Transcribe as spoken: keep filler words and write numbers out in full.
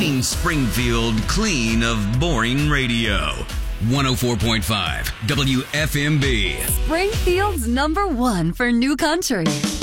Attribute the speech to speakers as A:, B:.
A: keeping Springfield clean of boring radio. one oh four point five W F M B.
B: Springfield's number one for new country.